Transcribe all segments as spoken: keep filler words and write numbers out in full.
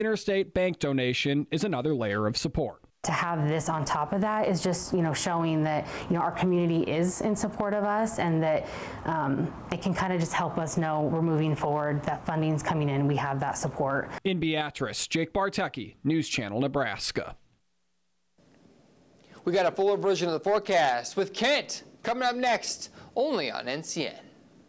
Interstate Bank donation is another layer of support. To have this on top of that is just, you know, showing that, you know, our community is in support of us, and that um, it can kind of just help us know we're moving forward, that funding's coming in, we have that support. In Beatrice, Jake Bartecki, News Channel Nebraska. We got a fuller version of the forecast with Kent coming up next, only on N C N.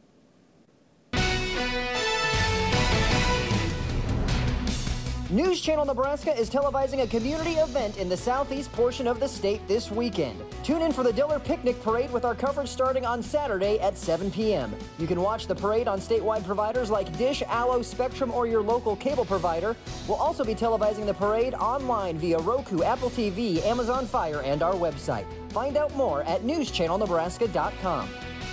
News Channel Nebraska is televising a community event in the southeast portion of the state this weekend. Tune in for the Diller Picnic Parade with our coverage starting on Saturday at seven p m You can watch the parade on statewide providers like Dish, Allo, Spectrum, or your local cable provider. We'll also be televising the parade online via Roku, Apple T V, Amazon Fire, and our website. Find out more at news channel nebraska dot com.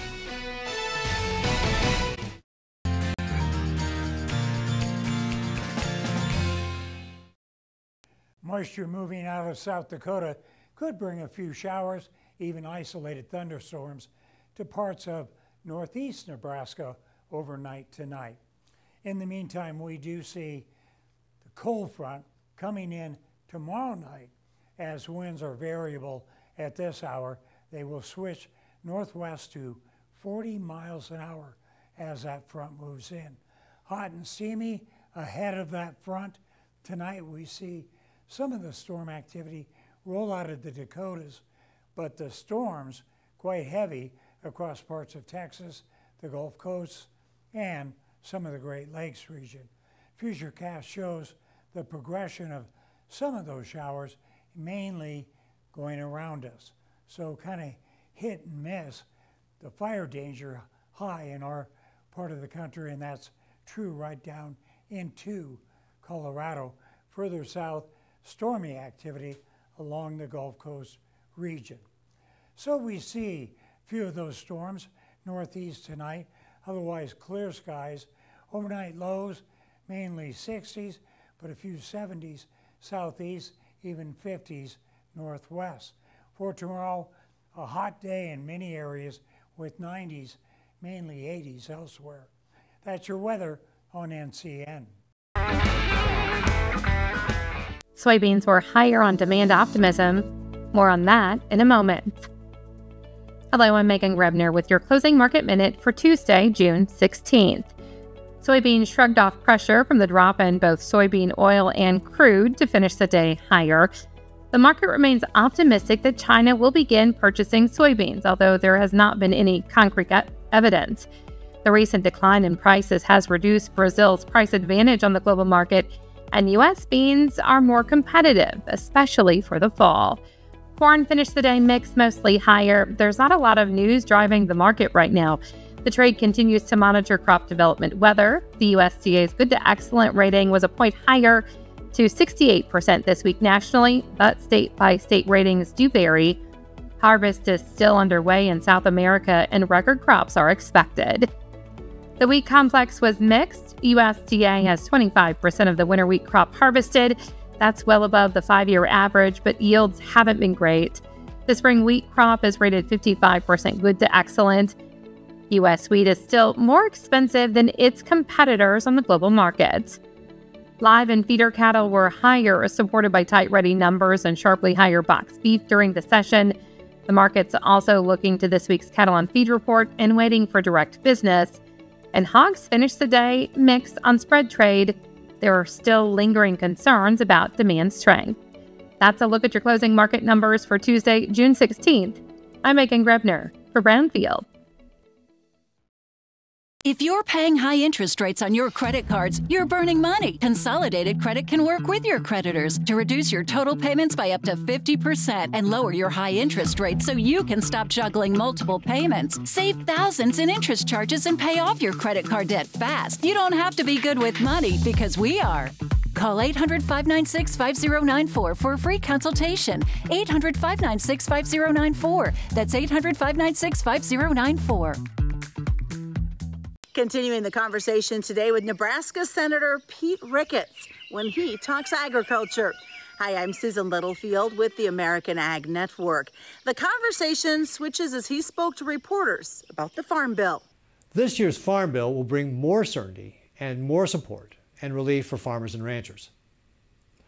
Moisture moving out of South Dakota could bring a few showers, even isolated thunderstorms, to parts of northeast Nebraska overnight tonight. In the meantime, we do see the cold front coming in tomorrow night. As winds are variable at this hour, they will switch northwest to forty miles an hour as that front moves in. Hot and steamy ahead of that front. Tonight we see some of the storm activity roll out of the Dakotas, but the storms quite heavy across parts of Texas, the Gulf Coast, and some of the Great Lakes region. Futurecast shows the progression of some of those showers mainly going around us. So kind of hit and miss. The fire danger high in our part of the country, and that's true right down into Colorado. Further south, stormy activity along the Gulf Coast region. So we see a few of those storms northeast tonight, otherwise clear skies. Overnight lows, mainly sixties, but a few seventies southeast, even fifties northwest. For tomorrow, a hot day in many areas with nineties, mainly eighties elsewhere. That's your weather on N C N. Soybeans were higher on demand optimism. More on that in a moment. Hello, I'm Megan Grebner with your closing market minute for Tuesday, June sixteenth. Soybeans shrugged off pressure from the drop in both soybean oil and crude to finish the day higher. The market remains optimistic that China will begin purchasing soybeans, although there has not been any concrete evidence. The recent decline in prices has reduced Brazil's price advantage on the global market, and U S beans are more competitive, especially for the fall. Corn finished the day mixed, mostly higher. There's not a lot of news driving the market right now. The trade continues to monitor crop development weather. The U S D A's good to excellent rating was a point higher to sixty-eight percent this week nationally, but state-by-state ratings do vary. Harvest is still underway in South America, and record crops are expected. The wheat complex was mixed. U S D A has twenty-five percent of the winter wheat crop harvested. That's well above the five-year average, but yields haven't been great. The spring wheat crop is rated fifty-five percent good to excellent. U S wheat is still more expensive than its competitors on the global market. Live and feeder cattle were higher, supported by tight ready numbers and sharply higher box beef during the session. The market's also looking to this week's cattle on feed report and waiting for direct business. And hogs finished the day mixed on spread trade. There are still lingering concerns about demand strength. That's a look at your closing market numbers for Tuesday, June sixteenth. I'm Megan Grebner for Brownfield. If you're paying high interest rates on your credit cards, you're burning money. Consolidated Credit can work with your creditors to reduce your total payments by up to fifty percent and lower your high interest rates so you can stop juggling multiple payments. Save thousands in interest charges and pay off your credit card debt fast. You don't have to be good with money because we are. Call eight hundred, five nine six, five zero nine four for a free consultation. eight hundred, five nine six, five zero nine four. That's eight hundred, five nine six, five zero nine four. Continuing the conversation today with Nebraska Senator Pete Ricketts when he talks agriculture. Hi, I'm Susan Littlefield with the American Ag Network. The conversation switches as he spoke to reporters about the Farm Bill. This year's Farm Bill will bring more certainty and more support and relief for farmers and ranchers.